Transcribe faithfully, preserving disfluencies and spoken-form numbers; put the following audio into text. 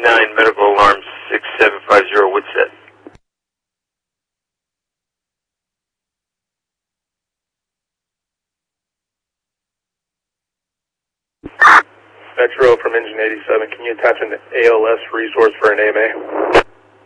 ninety-nine, medical alarm six seven five zero, Woodset. Metro from Engine eighty-seven, can you attach an A L S resource for an A M A?